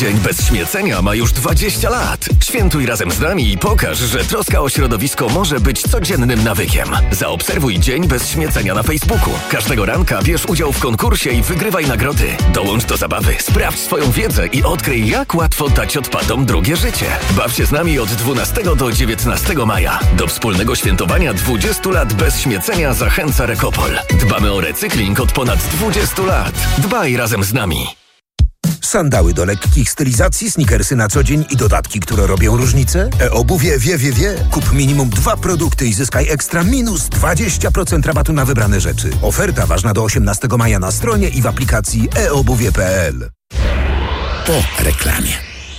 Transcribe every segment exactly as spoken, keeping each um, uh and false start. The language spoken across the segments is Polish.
Dzień bez śmiecenia ma już dwadzieścia lat. Świętuj razem z nami i pokaż, że troska o środowisko może być codziennym nawykiem. Zaobserwuj Dzień bez śmiecenia na Facebooku. Każdego ranka bierz udział w konkursie i wygrywaj nagrody. Dołącz do zabawy, sprawdź swoją wiedzę i odkryj, jak łatwo dać odpadom drugie życie. Baw się z nami od dwunastego do dziewiętnastego maja. Do wspólnego świętowania dwudziestu lat bez śmiecenia zachęca Rekopol. Dbamy o recykling od ponad dwudziestu lat. Dbaj razem z nami. Sandały do lekkich stylizacji, sneakersy na co dzień i dodatki, które robią różnicę? E-obuwie wie, wie, wie. Kup minimum dwa produkty i zyskaj ekstra minus dwadzieścia procent rabatu na wybrane rzeczy. Oferta ważna do osiemnastego maja na stronie i w aplikacji e obuwie kropka p l. Po reklamie.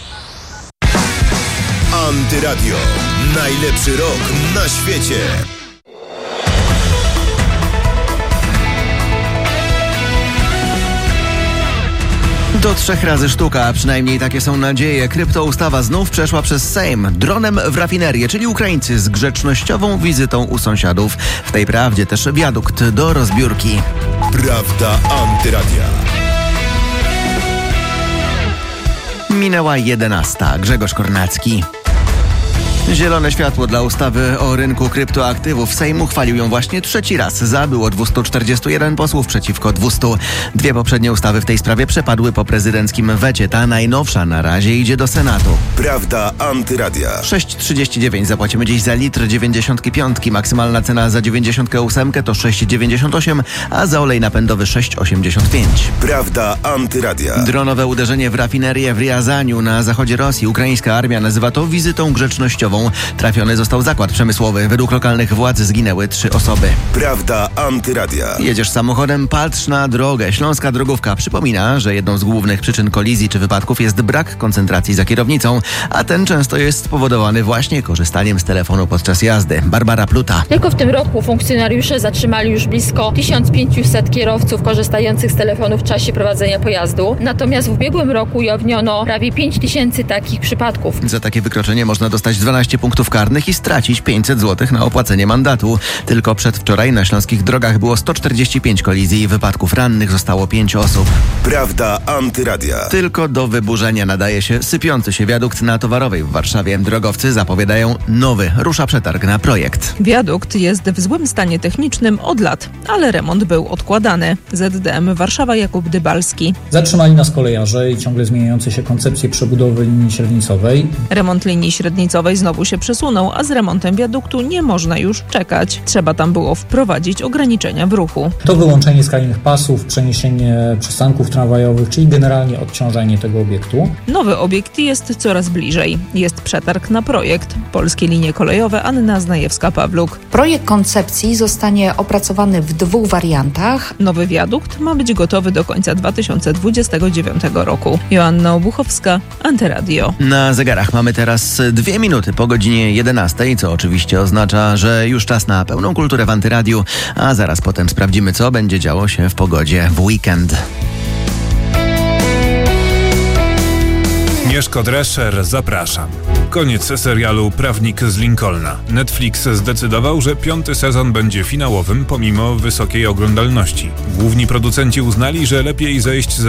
Antyradio. Najlepszy rok na świecie. Do trzech razy sztuka, a przynajmniej takie są nadzieje. Kryptoustawa znów przeszła przez Sejm. Dronem w rafinerię, czyli Ukraińcy z grzecznościową wizytą u sąsiadów. W tej prawdzie też wiadukt do rozbiórki. Prawda Antyradia. Minęła jedenasta. Grzegorz Kornacki. Zielone światło dla ustawy o rynku kryptoaktywów. Sejm uchwalił ją właśnie trzeci raz. Za było dwieście czterdzieści jeden posłów, przeciwko dwieście. Dwie poprzednie ustawy w tej sprawie przepadły po prezydenckim wecie. Ta najnowsza na razie idzie do Senatu. Prawda Antyradia. sześć trzydzieści dziewięć zapłacimy dziś za litr dziewięćdziesiąt pięć. Maksymalna cena za dziewięćdziesiąt osiem to sześć dziewięćdziesiąt osiem, a za olej napędowy sześć osiemdziesiąt pięć. Prawda Antyradia. Dronowe uderzenie w rafinerię w Riazaniu na zachodzie Rosji. Ukraińska armia nazywa to wizytą grzecznościową. Trafiony został zakład przemysłowy. Według lokalnych władz zginęły trzy osoby. Prawda Antyradia. Jedziesz samochodem, patrz na drogę. Śląska drogówka przypomina, że jedną z głównych przyczyn kolizji czy wypadków jest brak koncentracji za kierownicą, a ten często jest spowodowany właśnie korzystaniem z telefonu podczas jazdy. Barbara Pluta. Tylko w tym roku funkcjonariusze zatrzymali już blisko tysiąc pięćset kierowców korzystających z telefonu w czasie prowadzenia pojazdu. Natomiast w ubiegłym roku ujawniono prawie pięć tysięcy takich przypadków. Za takie wykroczenie można dostać dwanaście punktów karnych i stracić pięćset złotych na opłacenie mandatu. Tylko przedwczoraj na śląskich drogach było sto czterdzieści pięć kolizji i wypadków. Rannych zostało pięć osób. Prawda Antyradia. Tylko do wyburzenia nadaje się sypiący się wiadukt na Towarowej w Warszawie. Drogowcy zapowiadają nowy. Rusza przetarg na projekt. Wiadukt jest w złym stanie technicznym od lat, ale remont był odkładany. Z D M Warszawa Jakub Dybalski. Zatrzymali nas kolejarze i ciągle zmieniające się koncepcje przebudowy linii średnicowej. Remont linii średnicowej znowu się przesunął, a z remontem wiaduktu nie można już czekać. Trzeba tam było wprowadzić ograniczenia w ruchu. To wyłączenie skrajnych pasów, przeniesienie przystanków tramwajowych, czyli generalnie odciążenie tego obiektu. Nowy obiekt jest coraz bliżej. Jest przetarg na projekt. Polskie linie kolejowe, Anna Znajewska-Pawluk. Projekt koncepcji zostanie opracowany w dwóch wariantach. Nowy wiadukt ma być gotowy do końca dwa tysiące dwudziestego dziewiątego roku. Joanna Obuchowska, Antyradio. Na zegarach mamy teraz dwie minuty po godzinie jedenastej, co oczywiście oznacza, że już czas na pełną kulturę w Antyradiu, a zaraz potem sprawdzimy, co będzie działo się w pogodzie w weekend. Mieszko Drescher, zapraszam. Koniec serialu Prawnik z Lincolna. Netflix zdecydował, że piąty sezon będzie finałowym pomimo wysokiej oglądalności. Główni producenci uznali, że lepiej zejść ze